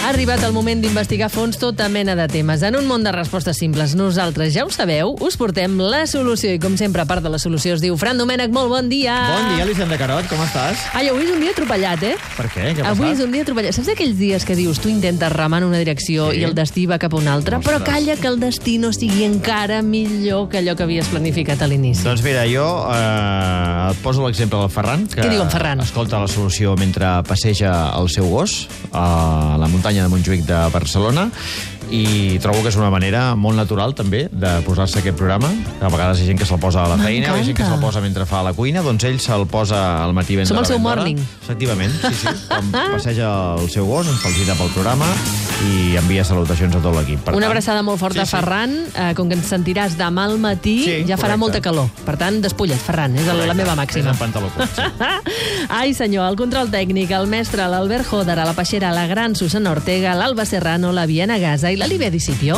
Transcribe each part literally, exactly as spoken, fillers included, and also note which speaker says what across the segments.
Speaker 1: Ha arribat el moment d'investigar a fons tota mena de temes. En un món de respostes simples, nosaltres, ja ho sabeu, us portem la solució. I com sempre, a part de la solució, es diu Fran Domènech, molt bon dia.
Speaker 2: Bon dia, Elisenda Carot, com estàs?
Speaker 1: Ai, avui és un dia atropellat, eh?
Speaker 2: Per què? Què ha
Speaker 1: Avui
Speaker 2: passat?
Speaker 1: és un dia atropellat. Saps aquells dies que dius, tu intentes remar en una direcció
Speaker 2: Sí.
Speaker 1: i el destí va cap a una altra,
Speaker 2: Ostres.
Speaker 1: però calla que el destí no sigui encara millor que allò que havies planificat a l'inici.
Speaker 2: Doncs mira, jo eh, et poso l'exemple del Ferran, que
Speaker 1: Què diu en Ferran?
Speaker 2: escolta la solució mentre passeja el seu gos a la muntanya de Montjuïc de Barcelona, i trobo que és una manera molt natural també de posar-se aquest programa. A vegades hi ha gent que se'l posa a la feina, hi ha gent que se'l posa mentre fa la cuina, doncs ell se'l posa al matí ben
Speaker 1: Som el seu
Speaker 2: d'hora.
Speaker 1: morning.
Speaker 2: Efectivament, sí, sí. Quan passeja el seu gos, ens felicita pel programa i envia salutacions a tot l'equip. Per
Speaker 1: Una
Speaker 2: tant,
Speaker 1: abraçada molt forta,
Speaker 2: sí, sí.
Speaker 1: Ferran. Eh, com que ens sentiràs demà al matí,
Speaker 2: Sí,
Speaker 1: ja farà
Speaker 2: correcte.
Speaker 1: molta calor. Per tant, despulla't, Ferran, és la
Speaker 2: Correcte.
Speaker 1: meva
Speaker 2: És
Speaker 1: màxima.
Speaker 2: en pantaló curt, sí.
Speaker 1: Ai, senyor, el control tècnic, el mestre, l'Albert Joder, a la Peixera, la gran Susana Ortega, l'Alba Serrano, la Viena Gasa i la Líbia Discipio.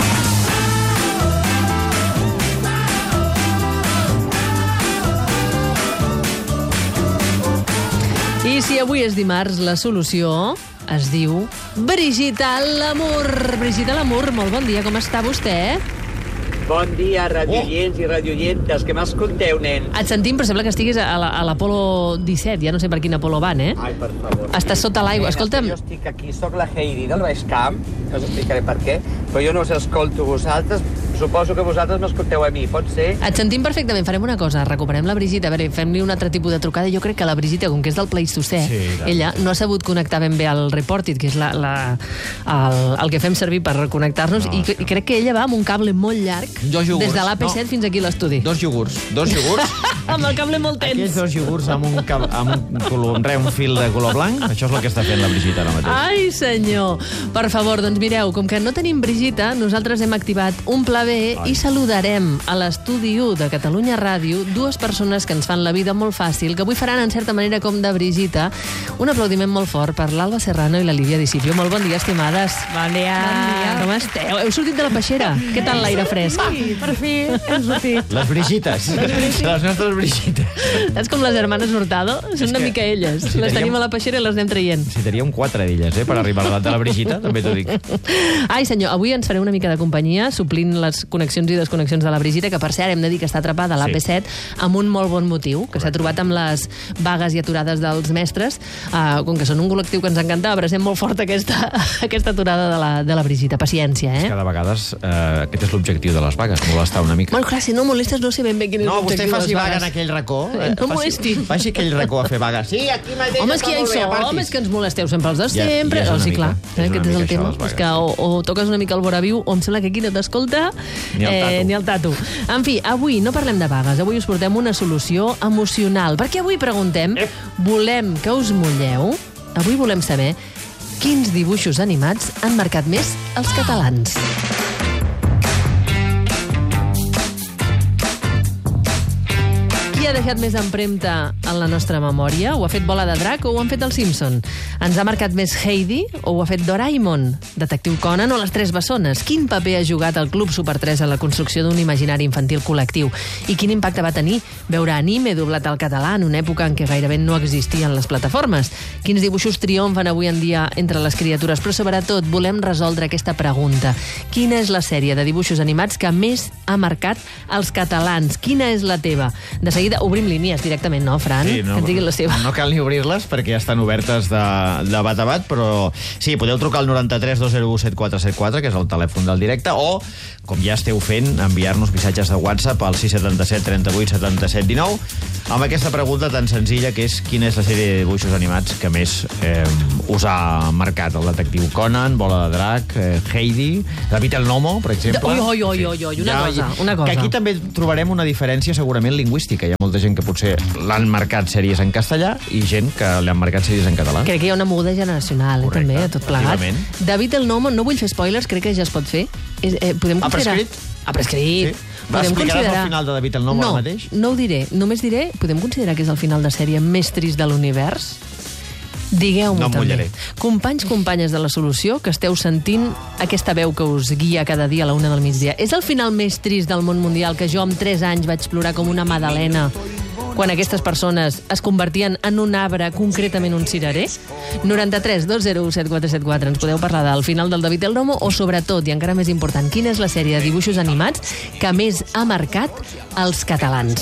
Speaker 1: I si avui és dimarts, la solució es diu Brigitte Lamour. Brigitte Lamour, molt bon dia, com està vostè?
Speaker 3: Bon dia, radioients oh. i radioientes, que m'escolteu, nen.
Speaker 1: Et sentim, però sembla que estiguis a la- a l'Apolo disset, ja no sé per quin Apolo van, eh?
Speaker 3: Ai, per favor.
Speaker 1: Estàs sota l'aigua.
Speaker 3: Nen,
Speaker 1: Escolta'm,
Speaker 3: Jo estic aquí, sóc la Heidi del Baix Camp, us explicaré per què, però jo no us escolto vosaltres, suposo que vosaltres m'escolteu a mi, pot ser?
Speaker 1: et sentim perfectament. Farem una cosa, recuperem la Brigitte, a veure, fem-li un altre tipus de trucada. Jo crec que la Brigitte, com que és del Pleistocè,
Speaker 2: Sí, i tant.
Speaker 1: ella no ha sabut connectar ben bé al Reportit, que és la, la, el, el que fem servir per reconnectar-nos,
Speaker 2: No,
Speaker 1: i,
Speaker 2: és que-
Speaker 1: i crec que ella va amb un cable molt llarg,
Speaker 2: Dos iogurts.
Speaker 1: des de l'A P set
Speaker 2: No.
Speaker 1: fins aquí a l'estudi.
Speaker 2: Dos iogurts. Dos iogurts.
Speaker 1: Amb el cable molt tens.
Speaker 2: Aquells dos iogurts amb un, cab- amb un, color, re, un fil de color blanc, això és el que està fent la Brigitte ara mateix.
Speaker 1: Ai, senyor. Per favor, doncs mireu, com que no tenim Brigitte, nosaltres hem activat un pla B
Speaker 2: Ai.
Speaker 1: i saludarem a l'estudi u de Catalunya Ràdio dues persones que ens fan la vida molt fàcil, que avui faran en certa manera com de Brigitte. Un aplaudiment molt fort per l'Alba Serrano i la Líbia Discipio. Molt bon dia, estimades.
Speaker 4: Bon dia.
Speaker 1: Bon dia. Com esteu? Heu sortit de la peixera? Què tal l'aire fresc?
Speaker 4: Sí, per fi hem sortit.
Speaker 2: Les Brigittes. Les nostres Brigittes.
Speaker 1: Saps com les germanes Hurtado? Són una
Speaker 2: que-
Speaker 1: mica elles.
Speaker 2: Sí,
Speaker 1: Les
Speaker 2: teníem-
Speaker 1: tenim a la peixera i les anem traient.
Speaker 2: Necessitaríem quatre d'elles, eh, per arribar a l'edat de la Brigitte, també t'ho dic.
Speaker 1: Ai, senyor, avui ens fareu una mica de companyia, suplint les connexions i desconnexions de la Brigitte, que per cert hem de dir que està atrapada a l'A P set amb un molt bon motiu, que s'ha trobat amb les vagues i aturades dels mestres. Uh, com que són un col·lectiu que ens encanta, abracem molt fort aquesta, aquesta aturada de la, de la Brigitte. Paciència, eh?
Speaker 2: Cada vegada eh, aquest és l'objectiu de les vagues, molestar una mica.
Speaker 1: Bueno, clar, si no molestes no sé ben bé quin és
Speaker 2: No, vostè
Speaker 1: l'objectiu de
Speaker 2: faci
Speaker 1: les
Speaker 2: vaga
Speaker 1: vagues.
Speaker 2: en aquell racó.
Speaker 1: Eh, no
Speaker 2: faci-
Speaker 1: molesti.
Speaker 2: Faci aquell racó a fer vaga. Sí, aquí mateix.
Speaker 1: Home, és que ja hi
Speaker 2: està molt bé,
Speaker 1: som,
Speaker 2: apartis.
Speaker 1: home, és que ens molesteu sempre els de
Speaker 2: Ja-
Speaker 1: sempre.
Speaker 2: ja és
Speaker 1: oh,
Speaker 2: una
Speaker 1: sí,
Speaker 2: mica,
Speaker 1: clar,
Speaker 2: és
Speaker 1: eh,
Speaker 2: una
Speaker 1: aquest és
Speaker 2: mica
Speaker 1: el
Speaker 2: això,
Speaker 1: tema.
Speaker 2: les vagues,
Speaker 1: És que o, o toques una mica el vora viu, o em sembla que aquí no t'escolta
Speaker 2: Ni el tato.
Speaker 1: ni el tato. En fi, avui no parlem de vagues, avui us portem una solució emocional, perquè avui preguntem,
Speaker 2: Ep.
Speaker 1: volem que us mulleu? Avui volem saber quins dibuixos animats han marcat més els catalans. Qui ha deixat més empremta en la nostra memòria? Ho ha fet Bola de Drac o ho han fet els Simpson? Ens ha marcat més Heidi o ho ha fet Doraemon? Detectiu Conan o les Tres Bessones? Quin paper ha jugat el Club Super tres en la construcció d'un imaginari infantil col·lectiu? I quin impacte va tenir veure anime doblat al català en una època en què gairebé no existien les plataformes? Quins dibuixos triomfen avui en dia entre les criatures? Però sobretot volem resoldre aquesta pregunta. Quina és la sèrie de dibuixos animats que més ha marcat els catalans? Quina és la teva? De seguida obrim línies directament, no, Fran?
Speaker 2: Sí, no,
Speaker 1: que ens diguin la seva.
Speaker 2: no cal ni obrir-les perquè ja estan obertes de, de bat a bat, però sí, podeu trucar al noranta-tres dos zero u set quatre set quatre, que és el telèfon del directe, o, com ja esteu fent, enviar-nos missatges de WhatsApp al sis set set, trenta-vuit, setanta-set, dinou, amb aquesta pregunta tan senzilla que és quina és la sèrie de dibuixos animats que més eh, us ha marcat. El detectiu Conan, Bola de Drac, eh, Heidi, David el Gnomo, per exemple.
Speaker 1: Ui, ui, ui, ui, ui, una cosa, una cosa.
Speaker 2: Que aquí també trobarem una diferència segurament lingüística. Hi ha molta gent que potser l'han marcat sèries en castellà i gent que li han marcat sèries en català.
Speaker 1: Crec que hi ha una moguda generacional, eh,
Speaker 2: Correcte,
Speaker 1: també, a tot plegat.
Speaker 2: efectivament.
Speaker 1: David el Nomo, no vull fer spoilers, crec que ja es pot fer. És, eh, podem
Speaker 2: Ha
Speaker 1: considerar...
Speaker 2: prescrit?
Speaker 1: Ha prescrit.
Speaker 2: Sí. Va, explicaràs el final de David el Nomo
Speaker 1: no,
Speaker 2: ara mateix?
Speaker 1: No ho diré. Només diré, podem considerar que és el final de sèrie més trist de l'univers? Digueu-m'ho
Speaker 2: No em
Speaker 1: també.
Speaker 2: mullaré.
Speaker 1: Companys, companyes de la solució, que esteu sentint aquesta veu que us guia cada dia a la una del migdia. És el final més trist del món mundial que jo amb tres anys vaig plorar com una madalena quan aquestes persones es convertien en un arbre, concretament un cirerer? noranta-tres dos zero u set quatre set quatre. Ens podeu parlar del final del David el Nomo o, sobretot, i encara més important, quina és la sèrie de dibuixos animats que més ha marcat els catalans?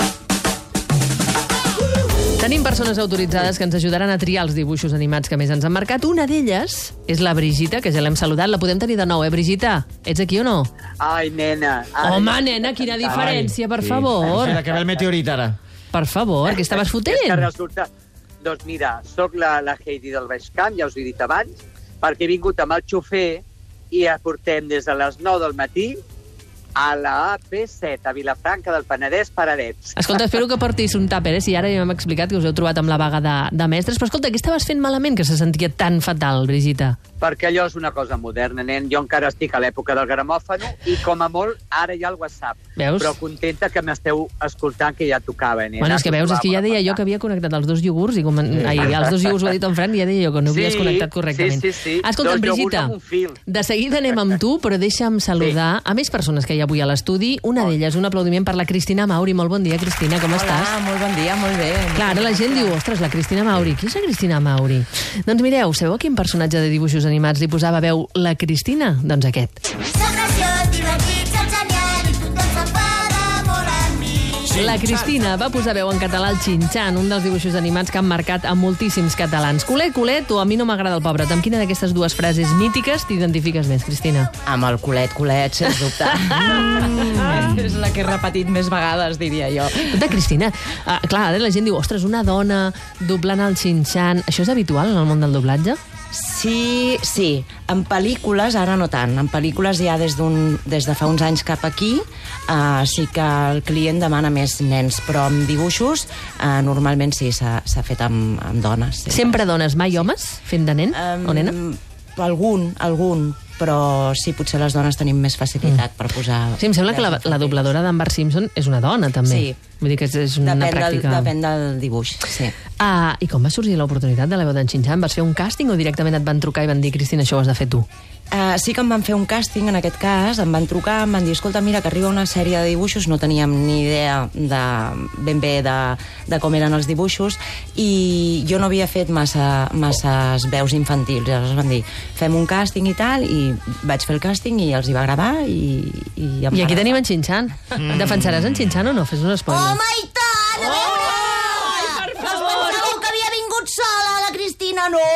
Speaker 1: Tenim persones autoritzades que ens ajudaran a triar els dibuixos animats que més ens han marcat. Una d'elles és la Brigita, que ja l'hem saludat. La podem tenir de nou, eh, Brigita? Ets aquí o no?
Speaker 3: Ai, nena. Ai,
Speaker 1: Home, nena, quina diferència, per
Speaker 2: Sí.
Speaker 1: favor.
Speaker 2: Sí, que ve el meteorit ara.
Speaker 1: Per favor, què estaves
Speaker 3: És que
Speaker 1: fotent?
Speaker 3: resulta... Doncs mira, sóc la, la Heidi del Baix Camp, ja us ho he dit abans, perquè he vingut amb el xofer i ja portem des de les nou del matí a la A P set, a Vilafranca del Penedès, Paradets.
Speaker 1: Escolta, espero que portis un tàper, eh? Si ara ja m'hem explicat que us heu trobat amb la vaga de, de mestres. Però escolta, què estaves fent malament que se sentia tan fatal, Brigita?
Speaker 3: Perquè allò és una cosa moderna, nen. Jo encara estic a l'època del gramòfano i, com a molt, ara hi ha el WhatsApp.
Speaker 1: Veus?
Speaker 3: Però contenta que m'esteu escoltant, que ja tocava, nena.
Speaker 1: Bueno, és que veus, és que ja deia jo que havia connectat els dos iogurts, i com, ai, els dos iogurts ho ha dit en Fran, i ja deia jo que no havies
Speaker 3: Sí,
Speaker 1: connectat correctament.
Speaker 3: sí, sí, sí.
Speaker 1: Escolta,
Speaker 3: Dos iogurts
Speaker 1: Brigita,
Speaker 3: amb un fil.
Speaker 1: de seguida anem amb tu, però deixa'm saludar a més persones que hi ha avui a l'estudi. Una d'elles, un aplaudiment per la Cristina Mauri. Molt bon dia, Cristina, com estàs?
Speaker 5: Hola, molt bon dia, molt bé.
Speaker 1: Clar, ara la gent diu, ostres, la Cristina Mauri. Qui és la Cristina Mauri? Doncs mireu, sabeu a quin personatge de dibuixos animats li posava veu la Cristina? Doncs aquest.
Speaker 6: Soc graciós, divertit, soc genial i tothom s'enfada molt amb mi.
Speaker 1: La Cristina va posar veu en català al Xinxan, un dels dibuixos animats que han marcat a moltíssims catalans. Culet, culet, o a mi no m'agrada el pobre. Amb quina d'aquestes dues frases mítiques t'identifiques més, Cristina?
Speaker 5: Amb el culet, culet, sens dubte. Mm. És la que he repetit més vegades, diria jo.
Speaker 1: Escolta, Cristina, uh, clar, ara la gent diu, ostres, una dona doblant el Xinxan. Això és habitual en el món del doblatge?
Speaker 5: Sí, sí. En pel·lícules, ara no tant. En pel·lícules ja des, d'un, des de fa uns anys cap aquí uh, sí que el client demana més nens, però amb dibuixos uh, normalment sí, s'ha, s'ha fet amb, amb dones. Sí.
Speaker 1: Sempre dones, mai homes, fent de nen
Speaker 5: Um,
Speaker 1: o nena?
Speaker 5: Algun, algun, però sí, potser les dones tenim més facilitat mm. per posar...
Speaker 1: Sí, em sembla que la, la dobladora d'en Bart Simpson és una dona, també.
Speaker 5: Sí.
Speaker 1: Vull dir que és, és una
Speaker 5: Depèn del,
Speaker 1: pràctica...
Speaker 5: depèn del dibuix, sí.
Speaker 1: Ah, i com va sorgir l'oportunitat de la veu d'en Xinxan? Vas fer un càsting o directament et van trucar i van dir, Cristina, això ho has de fer tu?
Speaker 5: Uh, sí que em van fer un càsting, en aquest cas, em van trucar, em van dir, escolta, mira, que arriba una sèrie de dibuixos, no teníem ni idea de, ben bé de, de com eren els dibuixos, i jo no havia fet massa, masses veus infantils. Llavors van dir, fem un càsting i tal, i vaig fer el càsting i els hi va agradar, i... I, em
Speaker 1: I
Speaker 5: va
Speaker 1: aquí
Speaker 5: agradar.
Speaker 1: tenim en Xinxan. Mm. Defensaràs en Xinxan o no? Fes un spoiler.
Speaker 6: Home, i tant! A veure!
Speaker 1: Ai, per
Speaker 6: No us
Speaker 1: favor!
Speaker 6: pensàveu que havia vingut sola, la Cristina? No!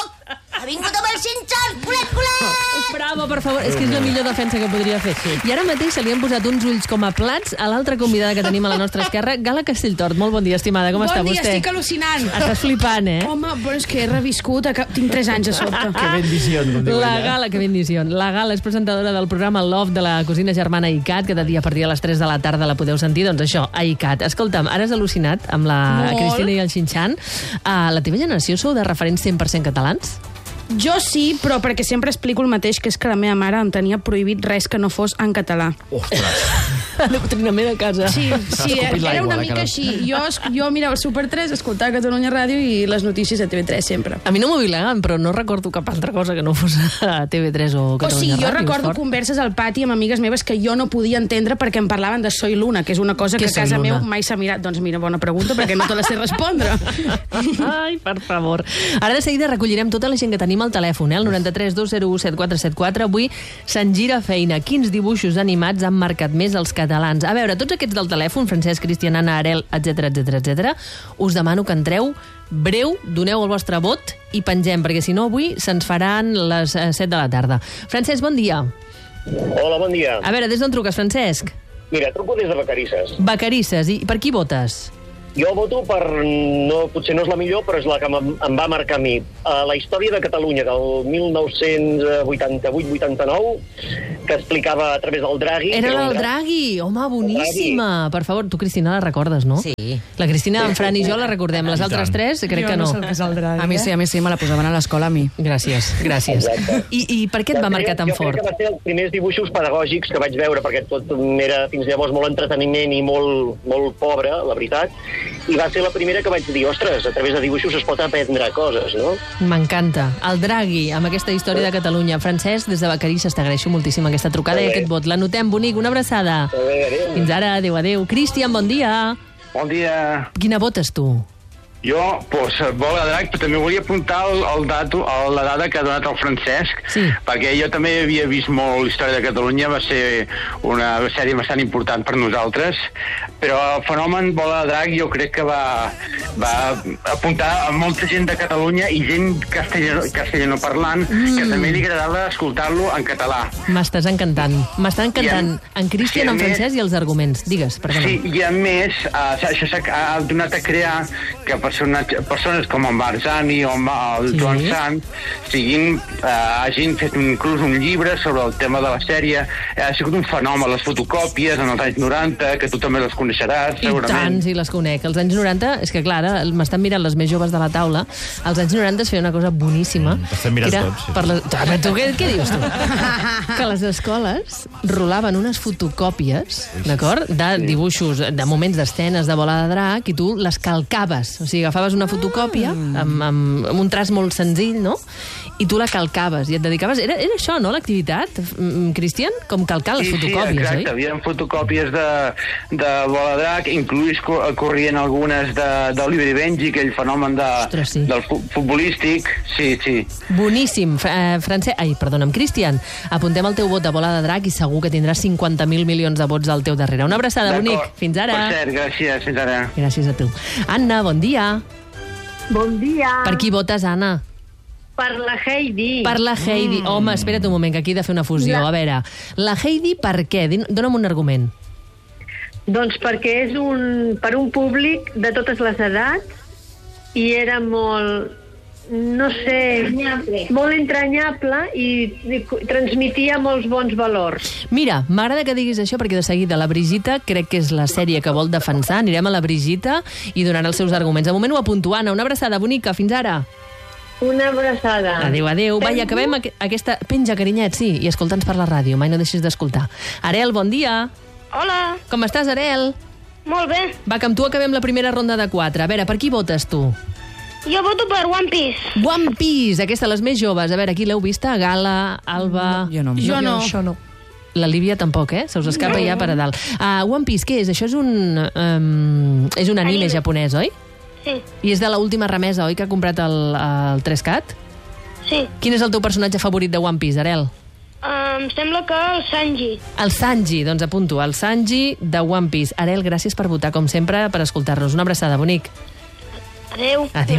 Speaker 6: Ha vingut amb el Xinxan! Culet, culet!
Speaker 1: Bravo, per favor. És que és la millor defensa que podria fer. I ara mateix se li han posat uns ulls com a plats a l'altra convidada que tenim a la nostra esquerra, Gala Castelltort. Molt bon dia, estimada. Com
Speaker 4: Bon
Speaker 1: està
Speaker 4: dia,
Speaker 1: vostè?
Speaker 4: estic al·lucinant.
Speaker 1: Estàs flipant, eh?
Speaker 4: Home, però és que he reviscut, a cap- tinc tres anys a sota.
Speaker 2: Que bendició, com diu
Speaker 1: La
Speaker 2: ella.
Speaker 1: Gala, que bendició. La Gala és presentadora del programa Love de la cosina germana ICAT, que de dia per dia a les tres de la tarda la podeu sentir. Doncs això, a ICAT. Escolta'm, ara has al·lucinat amb la
Speaker 4: Molt.
Speaker 1: Cristina i el Xinxan. Uh, la teva generació sou de referents cent per cent catalans?
Speaker 4: Jo sí, però perquè sempre explico el mateix, que és que la meva mare em tenia prohibit res que no fos en català.
Speaker 2: Ostres.
Speaker 1: Adoctrinament a casa.
Speaker 4: Sí, sí,
Speaker 2: escopit
Speaker 4: era
Speaker 2: l'aigua,
Speaker 4: una
Speaker 2: la
Speaker 4: mica
Speaker 2: Caral.
Speaker 4: així. Jo, es- jo mirava el Super tres, escoltava Catalunya Ràdio i les notícies a T V tres sempre.
Speaker 1: A mi no m'ho vileguen, però no recordo cap altra cosa que no fos a T V tres o
Speaker 4: O
Speaker 1: Catalunya
Speaker 4: sigui, jo
Speaker 1: Ràdio.
Speaker 4: recordo
Speaker 1: fort.
Speaker 4: converses al pati amb amigues meves que jo no podia entendre perquè em parlaven de Soy Luna, que és una cosa
Speaker 1: Què
Speaker 4: que a
Speaker 1: és Soy
Speaker 4: casa
Speaker 1: Luna?
Speaker 4: meu mai s'ha mirat. Doncs mira, bona pregunta, perquè no te la sé respondre.
Speaker 1: Ai, per favor. Ara de seguida recollirem tota la gent que tenim al telèfon, eh? El noranta-tres dos zero u set quatre set quatre. Avui se'n gira feina. Quins dibuixos animats han marcat més els catalans? A veure, tots aquests del telèfon, Francesc, Cristian, Anna, Arel, etcètera, etcètera, etcètera, us demano que entreu breu, doneu el vostre vot i pengem, perquè si no avui se'ns faran les eh, set de la tarda. Francesc, bon dia.
Speaker 7: Hola, bon dia.
Speaker 1: A veure, des d'on truques, Francesc?
Speaker 7: Mira, truco des de Vacarisses.
Speaker 1: Vacarisses. I per qui votes?
Speaker 7: Jo voto per... No, potser no és la millor, però és la que em, em va marcar a mi. Uh, la història de Catalunya del mil nou-cents vuitanta-vuit vuitanta-nou, que explicava a través del Draghi...
Speaker 1: Era
Speaker 7: que
Speaker 1: la
Speaker 7: un
Speaker 1: del
Speaker 7: dra-
Speaker 1: Draghi. Home, boníssima. Per favor, tu, Cristina, la recordes, no?
Speaker 5: Sí.
Speaker 1: La Cristina, en Fran i jo la recordem. Les
Speaker 2: I
Speaker 1: altres
Speaker 2: tant.
Speaker 1: tres, crec que no.
Speaker 5: A mi sí, a mi sí, me la posaven a l'escola a mi.
Speaker 1: Gràcies, gràcies.
Speaker 7: Exacte.
Speaker 1: I, I per què et va marcar tan
Speaker 7: jo
Speaker 1: fort?
Speaker 7: crec que va ser els primers dibuixos pedagògics que vaig veure, perquè tot era fins llavors molt entreteniment i molt, molt pobre, la veritat, i va ser la primera que vaig dir, ostres, a través de dibuixos es pot aprendre coses, no?
Speaker 1: M'encanta. El Draghi, amb aquesta història de Catalunya. Francesc, des de Vacarisses, t'agraeixo moltíssim aquesta trucada i
Speaker 7: Molt bé.
Speaker 1: aquest vot. L'anotem, bonic. Una abraçada.
Speaker 7: Molt bé, adéu.
Speaker 1: Fins ara. Adéu, adéu. Cristian, bon dia.
Speaker 8: Bon dia.
Speaker 1: Quina votes, tu?
Speaker 8: Jo, doncs, Bola de Drac, però també volia apuntar el, el dato, el, la dada que ha donat el Francesc,
Speaker 1: sí. perquè
Speaker 8: jo també havia vist molt Història de Catalunya, va ser una sèrie bastant important per nosaltres, però el fenomen Bola de Drac jo crec que va, va apuntar a molta gent de Catalunya i gent castellano, castellano parlant, mm. que també li agradava escoltar-lo en català.
Speaker 1: M'estàs encantant. M'està encantant en, en Cristian, sí, en Francesc més, i els arguments. Digues, perdona.
Speaker 8: Sí, i a més, uh, això s'ha donat a crear que persones com en Barzani o el sí. Joan Sant siguin, eh, hagin fet inclús un llibre sobre el tema de la sèrie. Ha sigut un fenomen, les fotocòpies en els anys noranta, que tu també les coneixeràs, segurament.
Speaker 1: I tant, sí, les conec. Els anys noranta, és que clar, m'estan mirant les més joves de la taula, als anys noranta es feia una cosa boníssima.
Speaker 2: Mm, T'estem mirant tots. Sí.
Speaker 1: Per la... Tu què, què dius tu? Que les escoles rolaven unes fotocòpies, d'acord? De dibuixos, de moments d'escenes de Bola de Drac, i tu les calcaves. O sigui, agafaves una fotocòpia amb, amb, amb un traç molt senzill, no? I tu la calcaves i et dedicaves... Era, era això, no, l'activitat, Cristian? Com calcar les
Speaker 8: sí,
Speaker 1: fotocòpies,
Speaker 8: sí, exacte.
Speaker 1: oi?
Speaker 8: Hi havia fotocòpies de, de Bola de Drac, inclús corrien algunes d'Oliver i Benji, aquell fenomen de, Ostres, sí. del futbolístic. Sí, sí.
Speaker 1: Boníssim. Eh, Francesc... Ai, perdona'm, Cristian, apuntem el teu vot de Bola de Drac i segur que tindràs cinquanta mil milions de vots al teu darrere. Una abraçada, bonic. Fins ara.
Speaker 8: Per cert, gràcies. Fins ara.
Speaker 1: Gràcies a tu. Anna, bon dia.
Speaker 9: Bon dia.
Speaker 1: Per qui votes, Anna?
Speaker 9: Per la Heidi.
Speaker 1: Per la Heidi. Mm. Home, espera't un moment, que aquí he de fer una fusió. La... A veure, la Heidi per què? Dóna'm un argument.
Speaker 9: Doncs perquè és un, per un públic de totes les edats i era molt, no sé, entranyable. molt entranyable i, i transmetia molts bons valors.
Speaker 1: Mira, m'agrada que diguis això perquè de seguida la Brigitta crec que és la sèrie que vol defensar. Anirem a la Brigitta i donarà els seus arguments. De moment ho apunto, Anna. Una abraçada bonica. Fins ara.
Speaker 9: Una abraçada.
Speaker 1: Adéu, adéu. Va, i acabem aqu aquesta... Penja, carinyet, sí, i escolta'ns per la ràdio. Mai no deixis d'escoltar. Arel, bon dia.
Speaker 10: Hola.
Speaker 1: Com estàs, Arel?
Speaker 10: Molt bé.
Speaker 1: Va, que amb tu acabem la primera ronda de quatre. A veure, per qui votes tu?
Speaker 10: Jo voto per One Piece.
Speaker 1: One Piece, aquesta, les més joves. A veure, aquí l'heu vista? Gala, Alba...
Speaker 4: No, jo no. Jo no.
Speaker 1: Jo no. La Lívia tampoc, eh? Se us escapa no. ja per a dalt. Uh, One Piece, què és? Això és un... Um, és un anime, anime japonès, oi?
Speaker 10: Sí.
Speaker 1: I és de l'última remesa, oi, que ha comprat el, el tres cat?
Speaker 10: Sí.
Speaker 1: Quin és el teu personatge favorit de One Piece, Arel?
Speaker 10: Uh, em sembla que el Sanji.
Speaker 1: El Sanji, doncs apunto. El Sanji de One Piece. Arel, gràcies per votar, com sempre, per escoltar-nos. Una abraçada, bonic.
Speaker 10: Adéu.
Speaker 1: Adéu.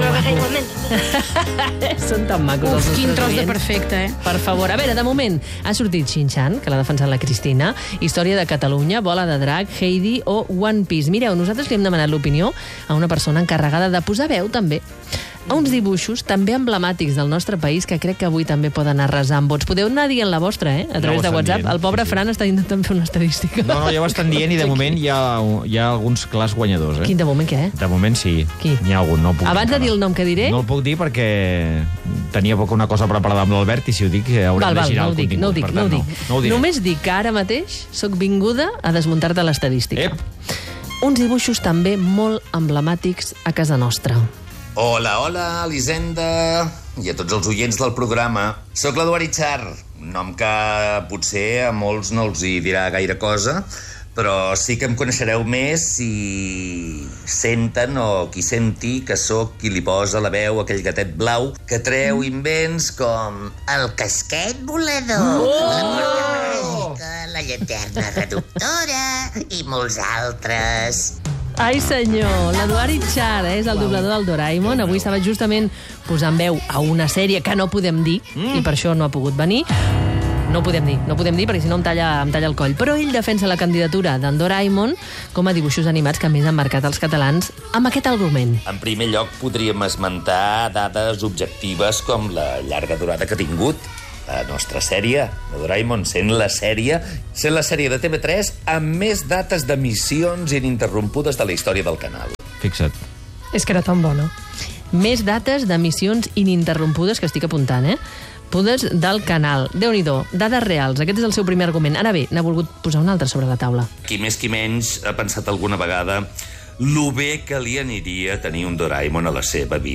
Speaker 10: Adéu.
Speaker 1: Són tan macos els
Speaker 4: Uf,
Speaker 1: nostres
Speaker 4: quin tros de
Speaker 1: oients.
Speaker 4: perfecte, eh?
Speaker 1: Per favor. A veure, de moment ha sortit Shin-Chan, que l'ha defensat la Cristina, Història de Catalunya, Bola de Drac, Heidi o One Piece. Mireu, nosaltres li hem demanat l'opinió a una persona encarregada de posar veu, també, a uns dibuixos també emblemàtics del nostre país que crec que avui també poden arrasar amb vots. Podeu anar dient la vostra, eh? A través
Speaker 2: ja
Speaker 1: de WhatsApp.
Speaker 2: dient,
Speaker 1: El pobre
Speaker 2: sí, sí.
Speaker 1: Fran està intentant fer una estadística.
Speaker 2: No, no, ja ho estan dient i de moment hi ha, hi ha alguns clars guanyadors, eh?
Speaker 1: Quin de moment, què?
Speaker 2: De moment sí.
Speaker 1: Qui?
Speaker 2: N'hi ha algun, no ho puc
Speaker 1: Abans de dir el nom que diré...
Speaker 2: No el puc dir perquè tenia poca una cosa preparada amb l'Albert i si ho dic haurem
Speaker 1: val, val,
Speaker 2: de girar
Speaker 1: no
Speaker 2: el
Speaker 1: dic,
Speaker 2: contingut.
Speaker 1: no ho dic,
Speaker 2: per
Speaker 1: no ho
Speaker 2: tant,
Speaker 1: dic.
Speaker 2: no, no ho diré.
Speaker 1: Només dic que ara mateix sóc vinguda a desmuntar-te l'estadística.
Speaker 2: Ep.
Speaker 1: Uns dibuixos també molt emblemàtics a casa nostra.
Speaker 11: Hola, hola, Elisenda i a tots els oients del programa. Soc l'Eduard Itxar, un nom que potser a molts no els hi dirà gaire cosa, però sí que em coneixereu més si senten o qui senti que sóc qui li posa la veu a aquell gatet blau que treu invents com el casquet volador, oh! la porta màgica, la llanterna reductora i molts altres.
Speaker 1: Ai, senyor, l'Eduard Itxar, eh? És el doblador del Doraemon. Avui estava justament posant veu a una sèrie que no podem dir, mm. i per això no ha pogut venir. No ho podem dir, no ho podem dir perquè si no em talla, em talla el coll. Però ell defensa la candidatura d'en Doraemon com a dibuixos animats que més han marcat els catalans amb aquest argument.
Speaker 11: En primer lloc, podríem esmentar dades objectives com la llarga durada que ha tingut la nostra sèrie de Doraemon, sent la sèrie sent la sèrie de T V tres amb més dates d'emissions ininterrompudes de la història del canal.
Speaker 2: Fixa't.
Speaker 1: És que era tan bona. Més dates d'emissions ininterrompudes que estic apuntant, eh? Pudes del canal. Déu-n'hi-do, dades reals. Aquest és el seu primer argument. Ara bé, n'ha volgut posar un altre sobre la taula.
Speaker 11: Qui més qui menys ha pensat alguna vegada lo bé que li aniria tenir un Doraemon a la seva vida.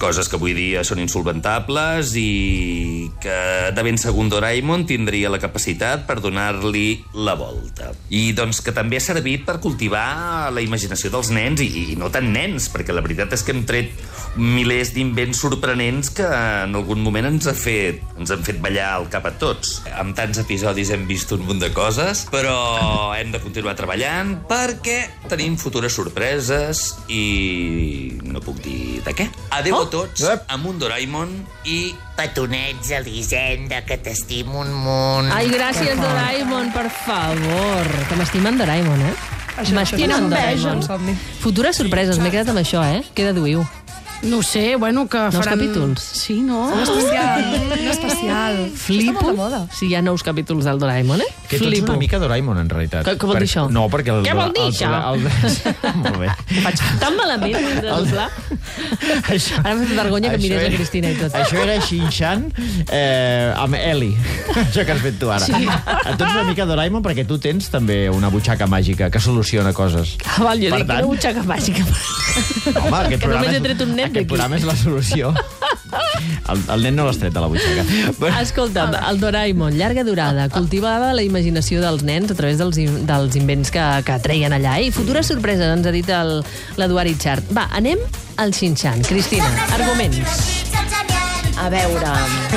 Speaker 11: coses que avui dia són insolventables i que de ben segur Doraemon tindria la capacitat per donar-li la volta. I doncs que també ha servit per cultivar la imaginació dels nens i, i no tan nens, perquè la veritat és que hem tret milers d'invents sorprenents que en algun moment ens, ha fet, ens han fet ballar el cap a tots. Amb tants episodis hem vist un munt de coses, però hem de continuar treballant perquè tenim futures sorpreses i no puc dir de què. Adéu oh. a tots, amb un Doraemon i...
Speaker 6: Petonets, Elisenda, que t'estimo un munt.
Speaker 1: Ai, gràcies, Doraemon, per favor. Que m'estimen Doraemon, eh? M'estimen Doraemon. Futures sorpreses, m'he quedat amb això, eh? Què deduïu?
Speaker 4: No ho sé, bueno, que
Speaker 1: nous
Speaker 4: faran...
Speaker 1: capítols.
Speaker 4: Sí, no?
Speaker 12: Un especial. Un especial.
Speaker 1: Flipo si hi ha nous capítols del Doraemon, eh?
Speaker 2: Que tu ets una mica Doraemon, en realitat.
Speaker 1: Què vol dir això?
Speaker 2: No, perquè... El,
Speaker 1: Què vol dir
Speaker 2: el,
Speaker 1: això?
Speaker 2: El, el, molt bé.
Speaker 1: Faig tan malament de doblar.
Speaker 2: Això,
Speaker 1: Ara m'ha fet vergonya que mirés
Speaker 2: era,
Speaker 1: la Cristina i tot.
Speaker 2: Això era Shin-Chan eh, amb Eli. Això que has fet tu ara.
Speaker 1: Sí.
Speaker 2: Tu ets una mica Doraemon perquè tu tens també una butxaca màgica que soluciona coses.
Speaker 1: Ah, val, jo per dic tant... una butxaca màgica.
Speaker 2: Home, aquest
Speaker 1: que
Speaker 2: programa
Speaker 1: només
Speaker 2: és,
Speaker 1: he tret un nen
Speaker 2: aquest programa és la solució. El, el nen no l'has tret de la butxaca. Bueno.
Speaker 1: Escolta'm, el Doraemon, llarga durada, cultivava la imaginació dels nens a través dels, dels invents que, que treien allà. I futures sorpreses, ens ha dit l'Eduard Itxart. Va, anem al Shin-Chan. Cristina, arguments.
Speaker 5: A veure...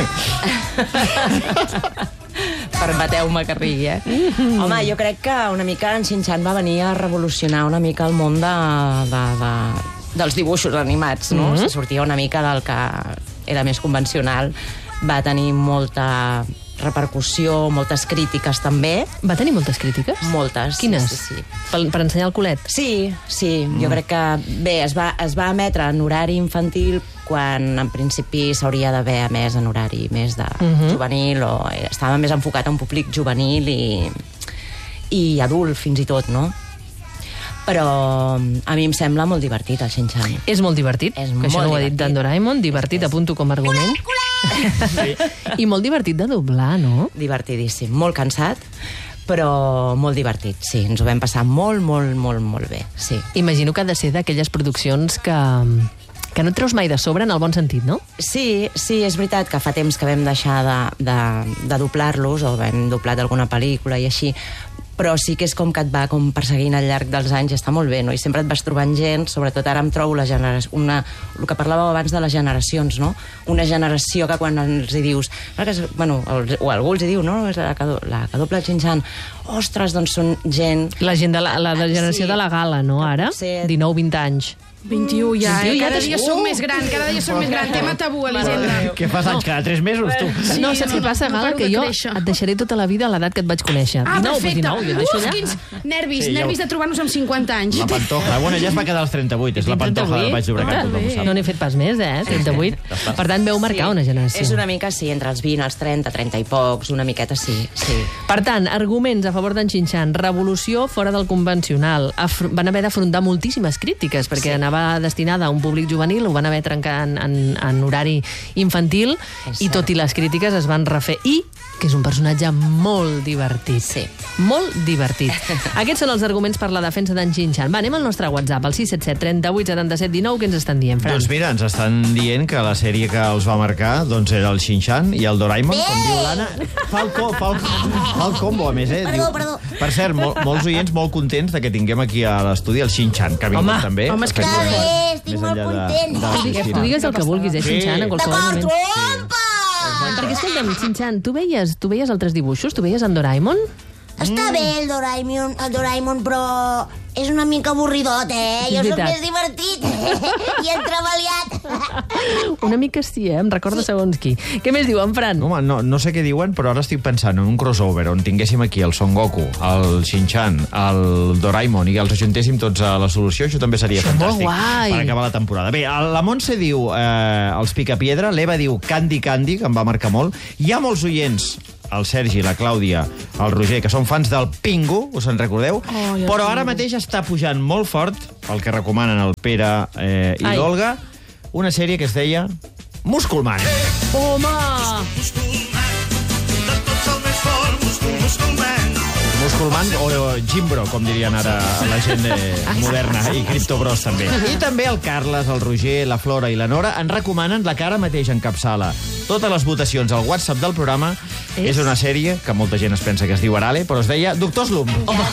Speaker 5: Permeteu-me que rigui, eh? Mm-hmm. Home, jo crec que una mica en Shin-Chan va venir a revolucionar una mica el món de, de, de, dels dibuixos animats, no? Mm-hmm. Se sortia una mica del que era més convencional. Va tenir molta repercussió, moltes crítiques també.
Speaker 1: Va tenir moltes crítiques?
Speaker 5: Moltes.
Speaker 1: Quines?
Speaker 5: Sí, sí, sí.
Speaker 1: Per, per ensenyar el culet?
Speaker 5: Sí, sí. Mm. Jo crec que, bé, es va, es va emetre en horari infantil quan en principi s'hauria d'haver emès en horari més de uh-huh. juvenil, o estava més enfocat a un públic juvenil i, i adult, fins i tot, no? Però a mi em sembla molt divertit, el Shin-Chan.
Speaker 1: És molt divertit,
Speaker 5: és
Speaker 1: que
Speaker 5: molt
Speaker 1: això no ho ha dit
Speaker 5: divertit.
Speaker 1: d'en Doraemon, divertit, és, és. apunto com a argument.
Speaker 5: Sí.
Speaker 1: I molt divertit de doblar, no?
Speaker 5: Divertidíssim, molt cansat, però molt divertit, sí. Ens ho vam passar molt, molt, molt, molt bé, sí.
Speaker 1: Imagino que ha de ser d'aquelles produccions que... que no et treus mai de sobre, en el bon sentit, no?
Speaker 5: Sí, sí, és veritat que fa temps que vam deixar de, de, de doblar-los, o vam doblat alguna pel·lícula i així, però sí que és com que et va com perseguint al llarg dels anys i està molt bé, no? I sempre et vas trobant gent, sobretot ara em trobo la generació, una, el que parlàveu abans de les generacions, no? Una generació que quan els hi dius, bueno, o algú els hi diu, no? És la que, la que dobla el Shin-Chan. Ostres, doncs són gent...
Speaker 1: La gent de la, la de generació sí. de la gala, no, ara? dinou vint anys.
Speaker 4: vint-i-u ja, eh? Cada dia som
Speaker 1: uh!
Speaker 4: més gran, cada dia som més gran. Tema tabú, Elisenda.
Speaker 2: Què fas anys? Cada tres mesos, tu?
Speaker 1: Sí, no, saps què passa, Gala? Que jo et deixaré tota la vida a l'edat que et vaig conèixer.
Speaker 4: Ah,
Speaker 1: dinou,
Speaker 4: perfecte.
Speaker 1: dinou, jo et deixo
Speaker 4: Uf,
Speaker 1: allà.
Speaker 4: quins nervis, sí, nervis de trobar-nos amb cinquanta anys.
Speaker 2: La Pantoja. Bueno, ja es va quedar als trenta-vuit. És la Pantoja del Baix Llobregat, tothom ho sap.
Speaker 1: No n'he fet pas més, eh? trenta-vuit. Per tant, veu marcar una generació.
Speaker 5: És una mica, sí, entre els vint, els trenta, trenta i pocs, una miqueta sí, sí.
Speaker 1: Per tant, arguments a favor d'en Shin-Chan. Revolució fora del convencional. Afr- van haver d'afrontar moltíssimes crítiques, perquè sí. anava destinada a un públic juvenil, ho van haver trencat en, en, en horari infantil, i tot i les crítiques es van refer. I que és un personatge molt divertit.
Speaker 5: Sí.
Speaker 1: Molt divertit. Aquests són els arguments per la defensa d'en Shin-Chan. Va, anem al nostre WhatsApp, al sis set set, trenta-vuit, setanta-set, dinou. Què ens estan dient, Fran?
Speaker 2: Doncs mira, ens estan dient que la sèrie que els va marcar doncs era el Shin-Chan i el Doraemon, com diu l'Anna. Fa el, co, fa, el, fa el combo, a més, eh?
Speaker 6: Perdó,
Speaker 2: diu,
Speaker 6: perdó.
Speaker 2: Per cert, mol, molts oients molt contents de que tinguem aquí a l'estudi el Shin-Chan, que ha vingut
Speaker 1: home,
Speaker 2: també.
Speaker 1: Home, és que
Speaker 6: Que bé, estic
Speaker 2: més
Speaker 6: molt
Speaker 2: enllà de-
Speaker 6: content.
Speaker 2: de la
Speaker 1: Tu
Speaker 2: Cristina.
Speaker 1: digues el que vulguis, eh, Shin-Chan, en qualsevol
Speaker 6: D'acord,
Speaker 1: moment.
Speaker 6: trompa!
Speaker 1: Perquè, escolta'm, Shin-Chan, tu veies, tu veies altres dibuixos? Tu veies en Doraemon?
Speaker 6: Està bé el Doraemon, el Doraemon, però és una mica avorridot, eh?
Speaker 1: És
Speaker 6: Jo soc
Speaker 1: veritat.
Speaker 6: més divertit i entrebaliat.
Speaker 1: Una mica sí, eh? Em recorda sí. segons qui. Què més diu, en Fran?
Speaker 2: Home, no, no sé què diuen, però ara estic pensant en un crossover on tinguéssim aquí el Son Goku, el Shin-Chan, el Doraemon i els ajuntéssim tots a la solució. Això també seria
Speaker 1: Això
Speaker 2: fantàstic
Speaker 1: molt guai.
Speaker 2: per acabar la temporada. Bé, la Montse diu eh, els Picapiedra, l'Eva diu Candy Candy, que em va marcar molt. Hi ha molts oients, el Sergi, la Clàudia, el Roger, que són fans del Pingu, us en recordeu?
Speaker 4: Oh, ja
Speaker 2: però
Speaker 4: sí.
Speaker 2: ara mateix està pujant molt fort, el que recomanen el Pere eh, i
Speaker 1: Ai.
Speaker 2: l'Olga, una sèrie que es deia Musculman.
Speaker 1: Home!
Speaker 2: Musculman o Gimbro, com dirien ara la gent eh, moderna, i Criptobros també. I també el Carles, el Roger, la Flora i la Nora ens recomanen la que ara mateix encapçala totes les votacions al WhatsApp del programa. És, és una sèrie que molta gent es pensa que es diu Arale, però es deia Doctor Slump.
Speaker 1: Home,